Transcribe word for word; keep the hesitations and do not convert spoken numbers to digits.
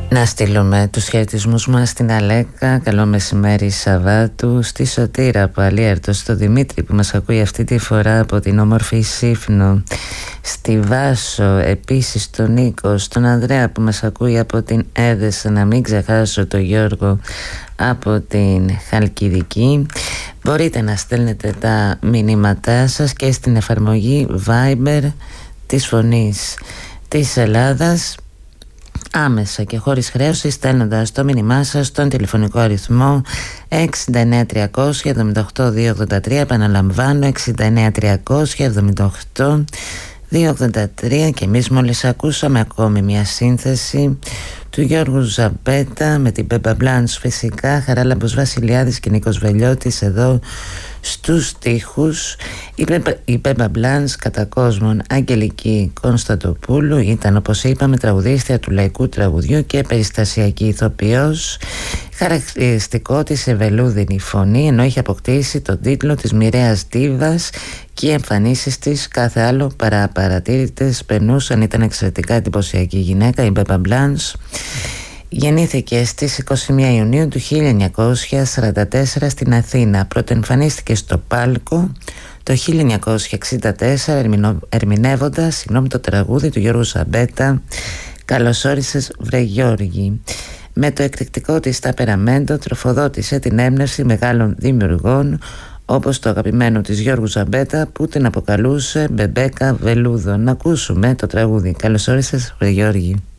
Να στείλουμε τους χαιρετισμούς μας στην Αλέκα. Καλό μεσημέρι Σαββάτου. Στη Σωτήρα από Αλίερτο, στο Δημήτρη που μας ακούει αυτή τη φορά από την όμορφη Σύφνο, στη Βάσο, επίσης στον Νίκο, στον Ανδρέα που μας ακούει από την Έδεσα, να μην ξεχάσω τον Γιώργο από την Χαλκιδική. Μπορείτε να στέλνετε τα μηνύματά σας και στην εφαρμογή Viber της Φωνής της Ελλάδας, άμεσα και χωρίς χρέωση, στέλνοντας το μήνυμά σας στον τηλεφωνικό αριθμό έξι εννιά τριακόσια εβδομήντα οκτώ διακόσια ογδόντα τρία. Επαναλαμβάνω, έξι εννιά τριακόσια εβδομήντα οκτώ διακόσια ογδόντα τρία. Και εμείς μόλις ακούσαμε ακόμη μια σύνθεση του Γιώργου Ζαμπέτα με την Πέμπα Μπλάνς, φυσικά Χαράλαμπος Βασιλιάδης και Νίκος Βελιώτης εδώ στους στίχους. Η, Πέμπα, η Πέμπα Μπλάνς, κατά κόσμον Αγγελική Κωνσταντοπούλου, ήταν, όπως είπαμε, τραγουδίστρια του λαϊκού τραγουδιού και περιστασιακή ηθοποιός. Χαρακτηριστικό της ευελούδινη φωνή, ενώ είχε αποκτήσει τον τίτλο της μοιραίας ντίβας και οι εμφανίσεις της κάθε άλλο παρά παρατήρητες περνούσαν. Ήταν εξαιρετικά εντυπωσιακή γυναίκα η Πέμπα Μπλάνς. Γεννήθηκε στις είκοσι μία Ιουνίου του χίλια εννιακόσια σαράντα τέσσερα στην Αθήνα. Πρωτοεμφανίστηκε στο Πάλκο το χίλια εννιακόσια εξήντα τέσσερα ερμηνεύοντας συγγνώμη, το τραγούδι του Γιώργου Ζαμπέτα «Καλώς όρισες βρε Γιώργη». Με το εκρηκτικό της ταπεραμέντο τροφοδότησε την έμπνευση μεγάλων δημιουργών όπως το αγαπημένο της Γιώργου Ζαμπέτα που την αποκαλούσε Μπεμπέκα Βελούδο. Να ακούσουμε το τραγούδι «Καλώς όρισες βρε Γιώργη».